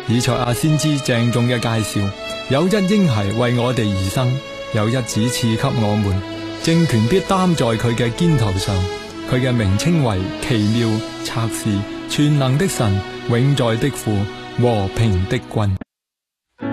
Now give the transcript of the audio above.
以賽亞先知鄭重嘅介紹，有一嬰孩為我哋而生，有一子賜給我們，政權必擔在佢嘅肩頭上，佢嘅名稱為奇妙、策士、全能的神、永在的父、和平的君。